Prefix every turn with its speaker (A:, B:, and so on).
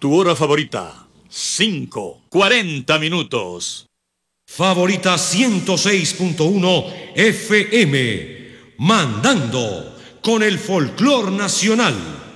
A: Tu hora favorita, 5:40 minutos.
B: Favorita 106.1 FM, mandando con el folclor nacional.